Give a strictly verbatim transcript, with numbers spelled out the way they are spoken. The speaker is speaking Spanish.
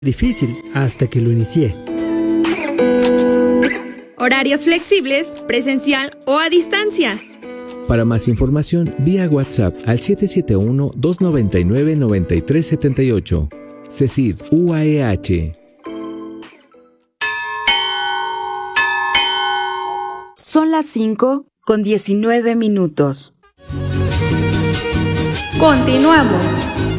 difícil hasta que lo inicié. Horarios flexibles, presencial o a distancia. Para más información, vía WhatsApp al siete siete uno, dos nueve nueve, nueve tres siete ocho. CECID U A E H. Son las cinco con diecinueve minutos. Continuamos.